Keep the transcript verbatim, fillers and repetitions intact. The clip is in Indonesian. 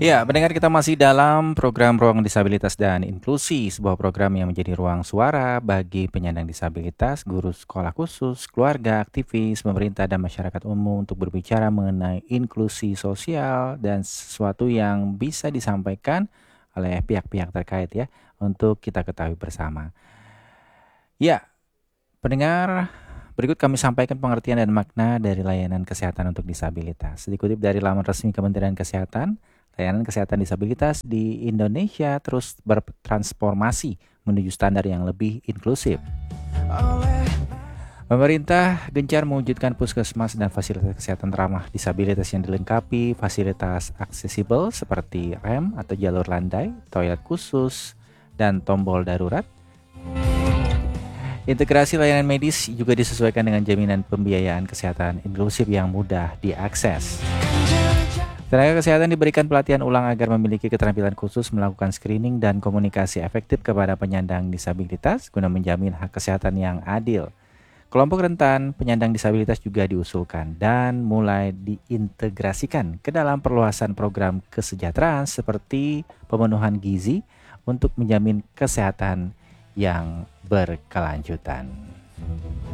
Ya, mendengar kita masih dalam program Ruang Disabilitas dan Inklusi, sebuah program yang menjadi ruang suara bagi penyandang disabilitas, guru sekolah khusus, keluarga, aktivis, pemerintah, dan masyarakat umum untuk berbicara mengenai inklusi sosial dan sesuatu yang bisa disampaikan oleh pihak-pihak terkait ya, untuk kita ketahui bersama. Ya, pendengar, berikut kami sampaikan pengertian dan makna dari layanan kesehatan untuk disabilitas. Dikutip dari laman resmi Kementerian Kesehatan, layanan kesehatan disabilitas di Indonesia terus bertransformasi menuju standar yang lebih inklusif. Pemerintah gencar mewujudkan puskesmas dan fasilitas kesehatan ramah disabilitas yang dilengkapi fasilitas aksesibel seperti rem atau jalur landai, toilet khusus, dan tombol darurat. Integrasi layanan medis juga disesuaikan dengan jaminan pembiayaan kesehatan inklusif yang mudah diakses. Tenaga kesehatan diberikan pelatihan ulang agar memiliki keterampilan khusus melakukan screening dan komunikasi efektif kepada penyandang disabilitas guna menjamin hak kesehatan yang adil. Kelompok rentan penyandang disabilitas juga diusulkan dan mulai diintegrasikan ke dalam perluasan program kesejahteraan seperti pemenuhan gizi untuk menjamin kesehatan yang berkelanjutan.